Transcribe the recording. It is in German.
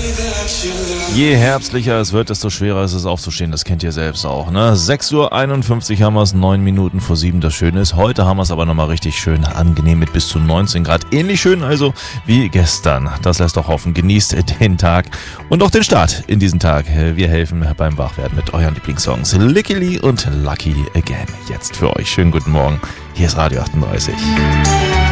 Je herbstlicher es wird, desto schwerer ist es aufzustehen. Das kennt ihr selbst auch, ne? 6:51 Uhr haben wir es, 9 Minuten vor 7. Das Schöne ist, heute haben wir es aber nochmal richtig schön angenehm mit bis zu 19 Grad. Ähnlich schön also wie gestern. Das lässt doch hoffen. Genießt den Tag und auch den Start in diesen Tag. Wir helfen beim Wachwerden mit euren Lieblingssongs. Licky Lee und Lucky Again. Jetzt für euch. Schönen guten Morgen. Hier ist Radio 38.